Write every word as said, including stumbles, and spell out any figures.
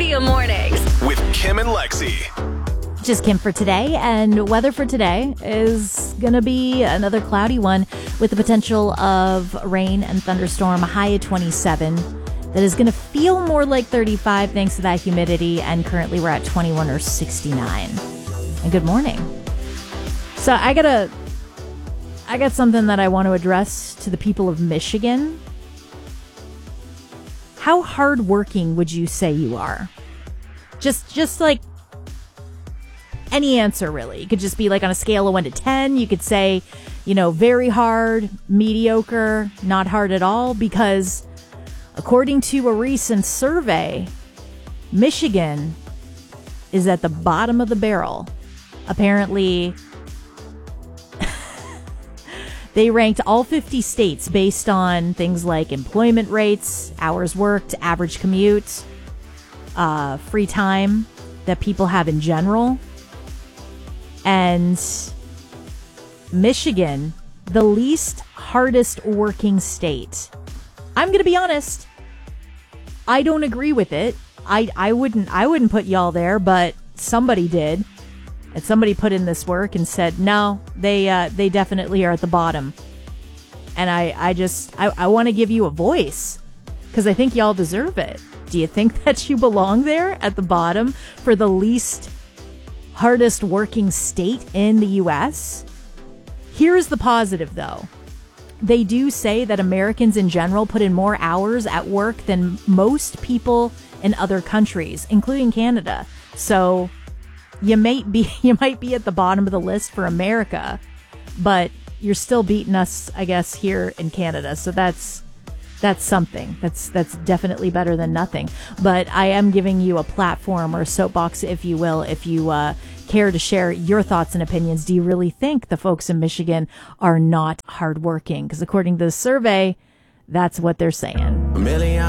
you mornings with Kim and Lexi. Just Kim for today, and weather for today is going to be another cloudy one with the potential of rain and thunderstorm, a high of twenty-seven. That is going to feel more like thirty-five thanks to that humidity, and currently we're at twenty-one or sixty-nine. And good morning. So I got a, I got something that I want to address to the people of Michigan. How hardworking would you say you are? Just, just like any answer, really. It could just be like on a scale of one to ten. You could say, you know, very hard, mediocre, not hard at all, because according to a recent survey, Michigan is at the bottom of the barrel. Apparently, they ranked all fifty states based on things like employment rates, hours worked, average commute, uh, free time that people have in general. And Michigan, the least hardest working state. I'm going to be honest. I don't agree with it. I, I wouldn't I wouldn't put y'all there, but somebody did. And somebody put in this work and said, no, they uh, they definitely are at the bottom. And I, I just, I, I want to give you a voice because I think y'all deserve it. Do you think that you belong there at the bottom for the least hardest working state in the U S? Here's the positive, though. They do say that Americans in general put in more hours at work than most people in other countries, including Canada. So you might be you might be at the bottom of the list for America, but you're still beating us, I guess, here in Canada. So that's that's something. That's that's definitely better than nothing. But I am giving you a platform or a soapbox, if you will, if you uh, care to share your thoughts and opinions. Do you really think the folks in Michigan are not hardworking? Because according to the survey, that's what they're saying. A million